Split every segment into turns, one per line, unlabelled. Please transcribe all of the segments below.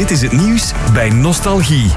Dit is het nieuws bij Nostalgie.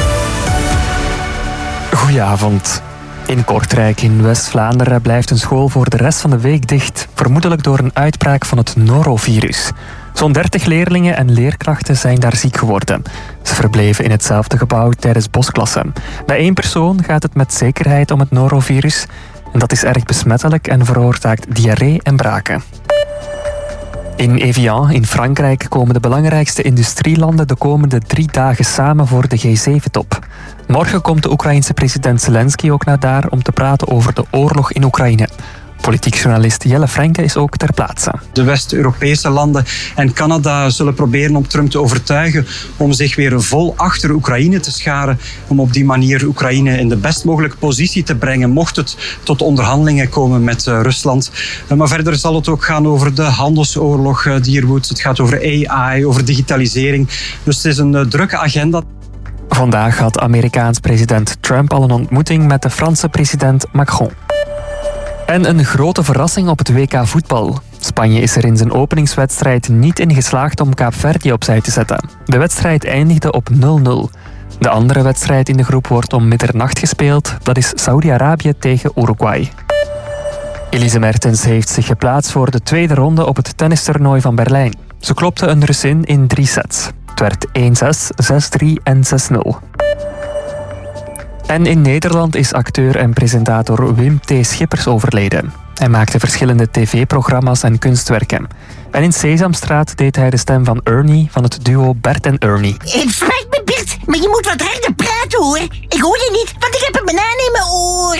Goedenavond. In Kortrijk in West-Vlaanderen blijft een school voor de rest van de week dicht, vermoedelijk door een uitbraak van het norovirus. Zo'n 30 leerlingen en leerkrachten zijn daar ziek geworden. Ze verbleven in hetzelfde gebouw tijdens bosklassen. Bij 1 persoon gaat het met zekerheid om het norovirus. En dat is erg besmettelijk en veroorzaakt diarree en braken. In Evian in Frankrijk komen de belangrijkste industrielanden de komende 3 dagen samen voor de G7-top. Morgen komt de Oekraïense president Zelensky ook naar daar om te praten over de oorlog in Oekraïne. Politiek journalist Jelle Franke is ook ter plaatse.
De West-Europese landen en Canada zullen proberen om Trump te overtuigen om zich weer vol achter Oekraïne te scharen, om op die manier Oekraïne in de best mogelijke positie te brengen, mocht het tot onderhandelingen komen met Rusland. Maar verder zal het ook gaan over de handelsoorlog die er woedt. Het gaat over AI, over digitalisering. Dus het is een drukke agenda.
Vandaag had Amerikaans president Trump al een ontmoeting met de Franse president Macron. En een grote verrassing op het WK voetbal. Spanje is er in zijn openingswedstrijd niet in geslaagd om Kaapverdië opzij te zetten. De wedstrijd eindigde op 0-0. De andere wedstrijd in de groep wordt om middernacht gespeeld. Dat is Saudi-Arabië tegen Uruguay. Elise Mertens heeft zich geplaatst voor de tweede ronde op het tennistoernooi van Berlijn. Ze klopte een Russin in 3 sets. Het werd 1-6, 6-3 en 6-0. En in Nederland is acteur en presentator Wim T. Schippers overleden. Hij maakte verschillende tv-programma's en kunstwerken. En in Sesamstraat deed hij de stem van Ernie van het duo Bert en Ernie.
Het spijt me, Bert, maar je moet wat harder praten, hoor. Ik hoor je niet, want ik heb een banaan in mijn oor.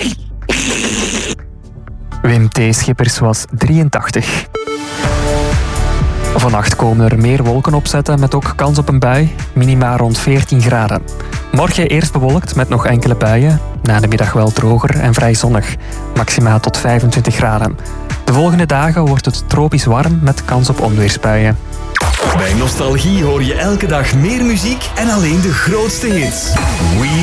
Wim T. Schippers was 83. Vannacht komen er meer wolken opzetten met ook kans op een bui, minima rond 14 graden. Morgen eerst bewolkt met nog enkele buien, na de middag wel droger en vrij zonnig, maximaal tot 25 graden. De volgende dagen wordt het tropisch warm met kans op onweersbuien.
Bij Nostalgie hoor je elke dag meer muziek en alleen de grootste hits. We